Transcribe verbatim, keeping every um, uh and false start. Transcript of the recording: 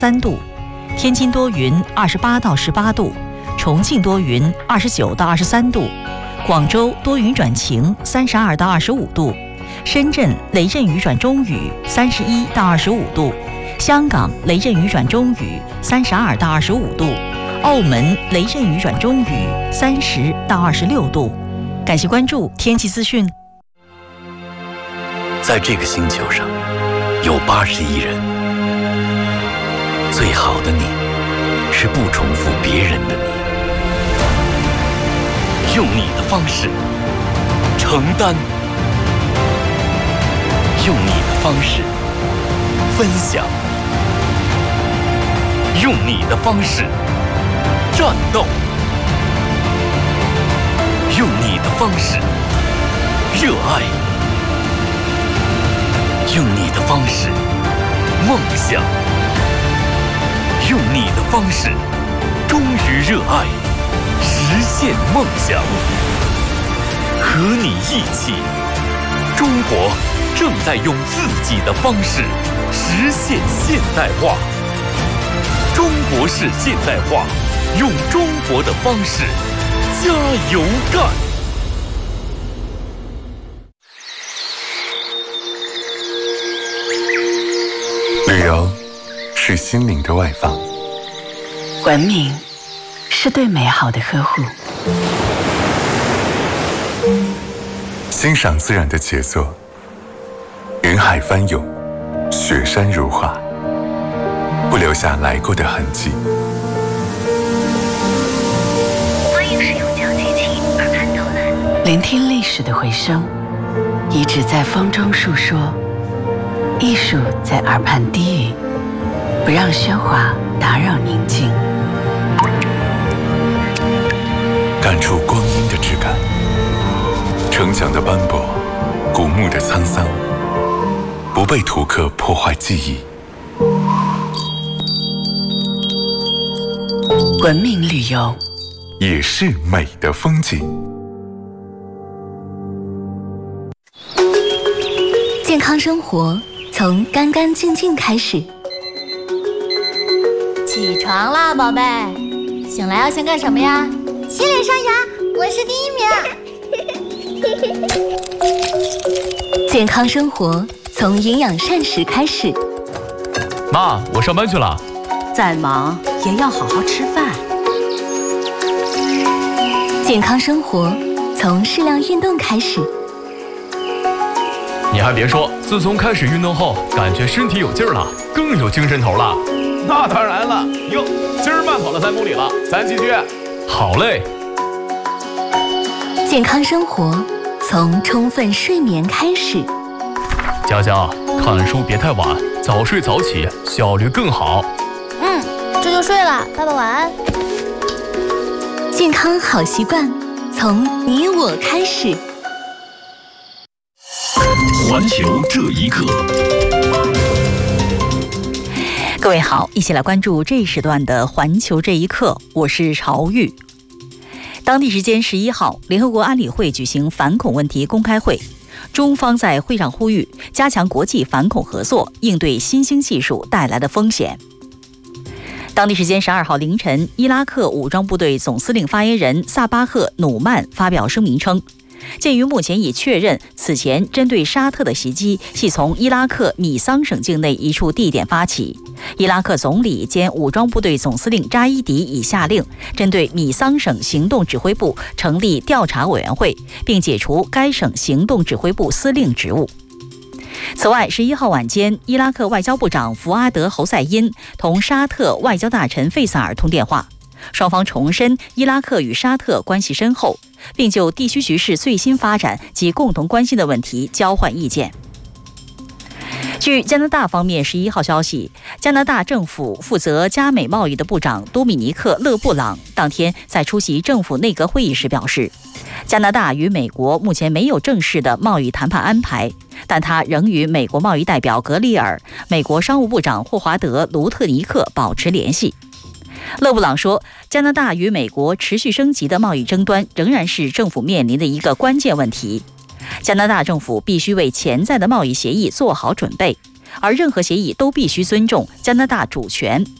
三度，天津多云，二十八到十八度，重庆多云，二十九到二十三度，广州多云转晴，三十二到二十五度，深圳雷阵雨转中雨，三十一到二十五度，香港雷阵雨转中雨，三十二到二十五度，澳门雷阵雨转中雨，三十到二十六度。感谢关注天气资讯。 在这个星球上，有八十亿人，最好的你，是不重复别人的你，用你的方式承担，用你的方式分享，用你的方式战斗，用你的方式热爱，用你的方式梦想，用你的方式忠于热爱，实现梦想。和你一起，中国正在用自己的方式实现现代化。中国式现代化，用中国的方式加油干！ 旅游是心灵的外放， 文明是对美好的呵护， 欣赏自然的杰作，云海翻涌，雪山如画，不留下来过的痕迹。 欢迎使用脚机器耳畔导览， 聆听历史的回声，遗址在风中述说，艺术在耳畔低语，不让喧哗打扰宁静。 感触光阴的质感，城墙的斑驳，古墓的沧桑，不被图刻破坏记忆。 文明旅游也是美的风景。 健康生活从干干净净开始。 起床啦，宝贝！醒来要先干什么呀？ 洗脸刷牙，我是第一名。 健康生活从营养膳食开始。 妈，我上班去了。 再忙也要好好吃饭。 健康生活从适量运动开始。 你还别说，自从开始运动后，感觉身体有劲儿了，更有精神头了。 那当然了，哟，今儿慢跑了三公里了，咱继续。 好嘞。 健康生活从充分睡眠开始。 佳佳，看书别太晚，早睡早起，效率更好。 嗯，这就睡了，爸爸晚安。 健康好习惯从你我开始。 环球这一刻， 各位好，一起来关注这一时段的环球这一刻，我是朝玉。当地时间十一号，联合国安理会举行反恐问题公开会，中方在会上呼吁加强国际反恐合作，应对新兴技术带来的风险。当地时间十二号凌晨，伊拉克武装部队总司令发言人萨巴赫努曼发表声明称，鉴于目前已确认此前针对沙特的袭击系从伊拉克米桑省境内一处地点发起，伊拉克总理兼武装部队总司令扎伊迪已下令针对米桑省行动指挥部成立调查委员会，并解除该省行动指挥部司令职务。此外，十一号晚间，伊拉克外交部长福阿德·侯赛因同沙特外交大臣费萨尔通电话，双方重申伊拉克与沙特关系深厚，并就地区局势最新发展及共同关心的问题交换意见。据加拿大方面十一号消息，加拿大政府负责加美贸易的部长多米尼克·勒布朗当天在出席政府内阁会议时表示，加拿大与美国目前没有正式的贸易谈判安排，但他仍与美国贸易代表格里尔、美国商务部长霍华德·卢特尼克保持联系。勒布朗说，加拿大与美国持续升级的贸易争端仍然是政府面临的一个关键问题。加拿大政府必须为潜在的贸易协议做好准备， 而任何协议都必须尊重加拿大主权。